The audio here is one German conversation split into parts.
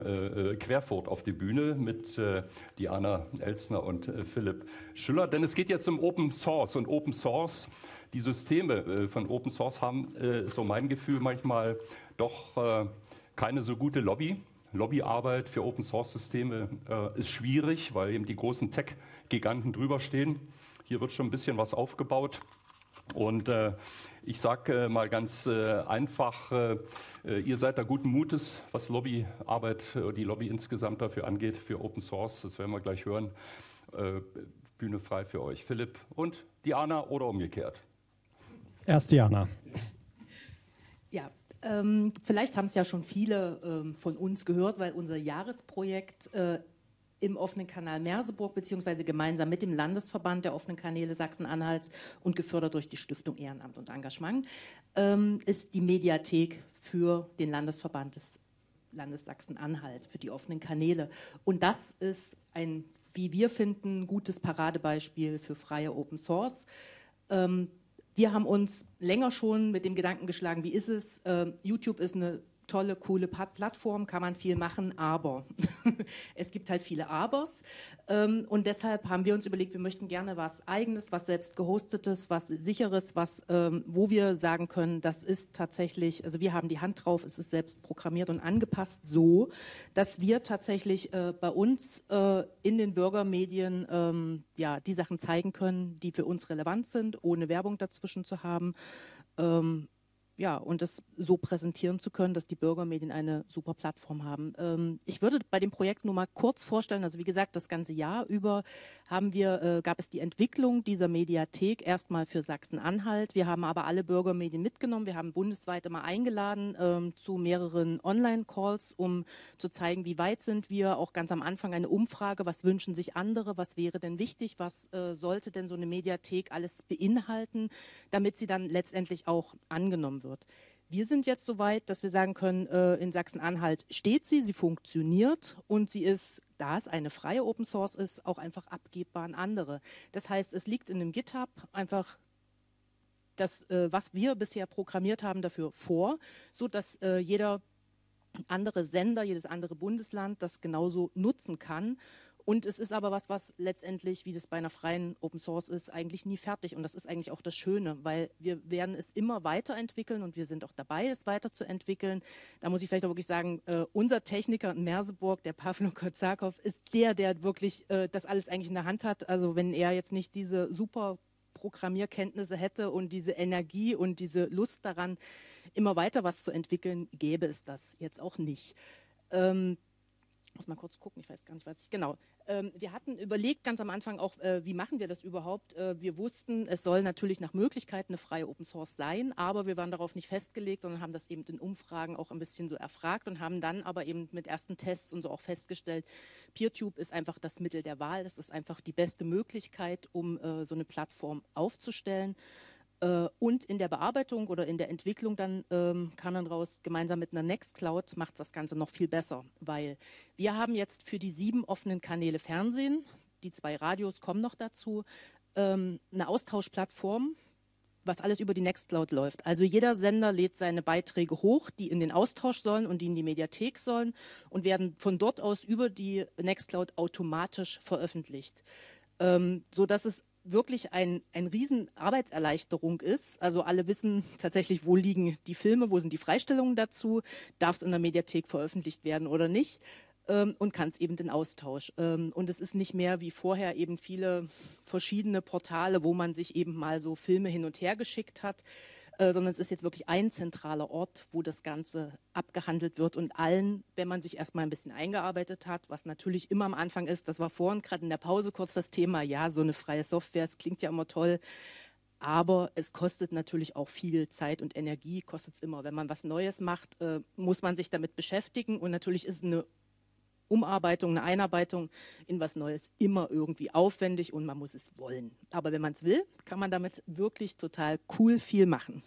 Querfurt auf die Bühne mit Diana Elstner und Philipp Schüller. Denn es geht jetzt um Open Source und Open Source. Die Systeme von Open Source haben, so mein Gefühl, manchmal doch keine so gute Lobbyarbeit für Open Source Systeme ist schwierig, weil eben die großen Tech-Giganten drüber stehen. Hier wird schon ein bisschen was aufgebaut. Und ich sage mal ganz einfach, ihr seid da guten Mutes, was Lobbyarbeit, die Lobby insgesamt dafür angeht, für Open Source. Das werden wir gleich hören. Bühne frei für euch. Philipp und Diana oder umgekehrt? Erst Diana. Ja, vielleicht haben es ja schon viele von uns gehört, weil unser Jahresprojekt im offenen Kanal Merseburg beziehungsweise gemeinsam mit dem Landesverband der offenen Kanäle Sachsen-Anhalts und gefördert durch die Stiftung Ehrenamt und Engagement ist die Mediathek für den Landesverband des Landes Sachsen-Anhalt, für die offenen Kanäle. Und das ist ein, wie wir finden, gutes Paradebeispiel für freie Open Source. Wir haben uns länger schon mit dem Gedanken geschlagen, wie ist es, YouTube ist eine tolle, coole Plattform, kann man viel machen, aber es gibt halt viele Abers und deshalb haben wir uns überlegt, wir möchten gerne was Eigenes, was selbst gehostetes, was Sicheres, was, wo wir sagen können, das ist tatsächlich, also wir haben die Hand drauf, es ist selbst programmiert und angepasst so, dass wir tatsächlich bei uns in den Bürgermedien ja, die Sachen zeigen können, die für uns relevant sind, ohne Werbung dazwischen zu haben. Ja, und das so präsentieren zu können, dass die Bürgermedien eine super Plattform haben. Ich würde bei dem Projekt nur mal kurz vorstellen, also wie gesagt, das ganze Jahr über gab es die Entwicklung dieser Mediathek erstmal für Sachsen-Anhalt. Wir haben aber alle Bürgermedien mitgenommen. Wir haben bundesweit immer eingeladen zu mehreren Online-Calls, um zu zeigen, wie weit sind wir. Auch ganz am Anfang eine Umfrage, was wünschen sich andere, was wäre denn wichtig, was sollte denn so eine Mediathek alles beinhalten, damit sie dann letztendlich auch angenommen wird. Wir sind jetzt so weit, dass wir sagen können, in Sachsen-Anhalt steht sie funktioniert und sie ist, da es eine freie Open Source ist, auch einfach abgebbar an andere. Das heißt, es liegt in dem GitHub einfach das, was wir bisher programmiert haben, dafür vor, sodass jeder andere Sender, jedes andere Bundesland das genauso nutzen kann. Und es ist aber was letztendlich, wie das bei einer freien Open Source ist, eigentlich nie fertig. Und das ist eigentlich auch das Schöne, weil wir werden es immer weiterentwickeln und wir sind auch dabei, es weiterzuentwickeln. Da muss ich vielleicht auch wirklich sagen, unser Techniker in Merseburg, der Pavlo Kozakov, ist der wirklich das alles eigentlich in der Hand hat. Also wenn er jetzt nicht diese super Programmierkenntnisse hätte und diese Energie und diese Lust daran, immer weiter was zu entwickeln, gäbe es das jetzt auch nicht. Ich muss mal kurz gucken, ich weiß gar nicht, was ich, genau. Wir hatten überlegt ganz am Anfang auch, wie machen wir das überhaupt? Wir wussten, es soll natürlich nach Möglichkeit eine freie Open Source sein, aber wir waren darauf nicht festgelegt, sondern haben das eben in Umfragen auch ein bisschen so erfragt und haben dann aber eben mit ersten Tests und so auch festgestellt, PeerTube ist einfach das Mittel der Wahl, das ist einfach die beste Möglichkeit, um so eine Plattform aufzustellen. Und in der Bearbeitung oder in der Entwicklung dann kam dann raus, gemeinsam mit einer Nextcloud macht das Ganze noch viel besser, weil wir haben jetzt für die 7 offenen Kanäle Fernsehen, die 2 Radios kommen noch dazu, eine Austauschplattform, was alles über die Nextcloud läuft. Also jeder Sender lädt seine Beiträge hoch, die in den Austausch sollen und die in die Mediathek sollen und werden von dort aus über die Nextcloud automatisch veröffentlicht, sodass es wirklich eine riesen Arbeitserleichterung ist. Also alle wissen tatsächlich, wo liegen die Filme, wo sind die Freistellungen dazu, darf es in der Mediathek veröffentlicht werden oder nicht und kann es eben den Austausch. Und es ist nicht mehr wie vorher eben viele verschiedene Portale, wo man sich eben mal so Filme hin und her geschickt hat, sondern es ist jetzt wirklich ein zentraler Ort, wo das Ganze abgehandelt wird und allen, wenn man sich erstmal ein bisschen eingearbeitet hat, was natürlich immer am Anfang ist, das war vorhin gerade in der Pause kurz das Thema, ja, so eine freie Software, es klingt ja immer toll, aber es kostet natürlich auch viel Zeit und Energie, kostet es immer. Wenn man was Neues macht, muss man sich damit beschäftigen und natürlich ist eine Umarbeitung, eine Einarbeitung in was Neues immer irgendwie aufwendig und man muss es wollen. Aber wenn man es will, kann man damit wirklich total cool viel machen.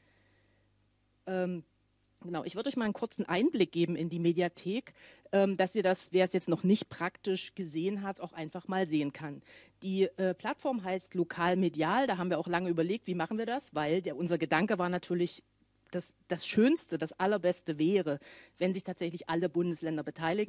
Genau, ich würde euch mal einen kurzen Einblick geben in die Mediathek, dass ihr das, wer es jetzt noch nicht praktisch gesehen hat, auch einfach mal sehen kann. Die Plattform heißt Lokal Medial, da haben wir auch lange überlegt, wie machen wir das, weil unser Gedanke war natürlich, das Schönste, das Allerbeste wäre, wenn sich tatsächlich alle Bundesländer beteiligen.